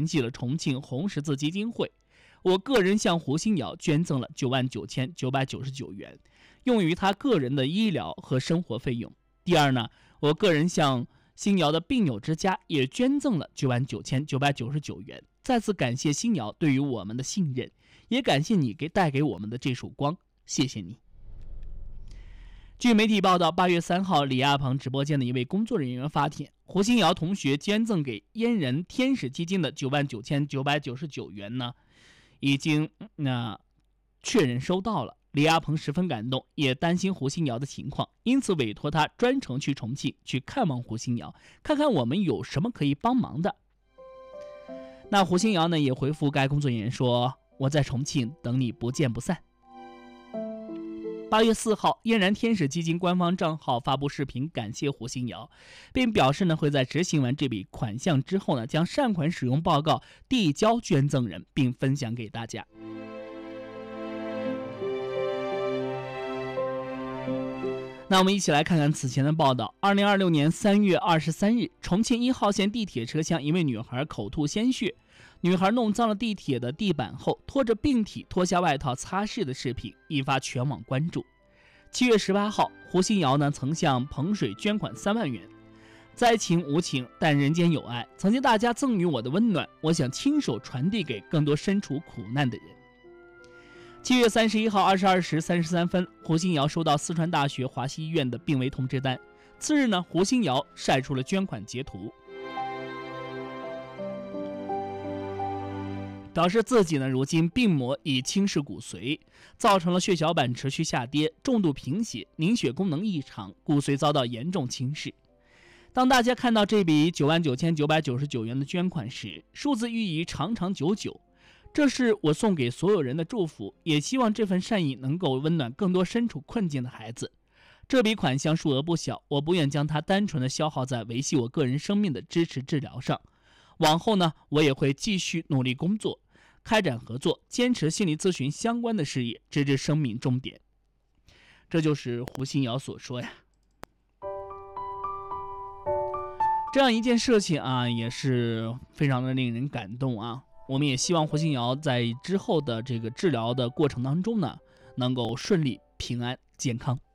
联系了重庆红十字基金会。我个人向胡新瑶捐赠了99999元，用于他个人的医疗和生活费用。第二呢，我个人向新瑶的病友之家也捐赠了99999元。再次感谢新瑶对于我们的信任，也感谢你带给我们的这束光，谢谢你。据媒体报道，8月3号，李亚鹏直播间的一位工作人员发帖，胡新瑶同学捐赠给嫣人天使基金的99999元呢，已经确认收到了。李亚鹏十分感动，也担心胡新瑶的情况，因此委托他专程去重庆去看望胡新瑶，看看我们有什么可以帮忙的。那胡新瑶呢也回复该工作人员说，我在重庆等你，不见不散。8月4号，嫣然天使基金官方账号发布视频感谢胡新瑶，并表示会在执行完这笔款项之后将善款使用报告递交捐赠人，并分享给大家。那我们一起来看看此前的报道。2026年3月23日，重庆1号线地铁车厢，一位女孩口吐鲜血，女孩弄脏了地铁的地板后，拖着病体脱下外套擦拭的视频引发全网关注。7月18号，胡新瑶曾向彭水捐款3万元。灾情无情，但人间有爱，曾经大家赠予我的温暖，我想亲手传递给更多身处苦难的人。7月31号22时33分，胡新瑶收到四川大学华西医院的病危通知单。次日胡新瑶晒出了捐款截图，表示自己如今病魔已侵蚀骨髓，造成了血小板持续下跌、重度贫血、凝血功能异常，骨髓遭到严重侵蚀。当大家看到这笔99999元的捐款时，数字寓意长长久久。这是我送给所有人的祝福，也希望这份善意能够温暖更多身处困境的孩子。这笔款项数额不小，我不愿将它单纯的消耗在维系我个人生命的支持治疗上。往后我也会继续努力工作，开展合作，坚持心理咨询相关的事业，直至生命终点。这就是胡新瑶所说呀。这样一件事情也是非常的令人感动啊。我们也希望胡新瑶在之后的这个治疗的过程当中能够顺利、平安、健康。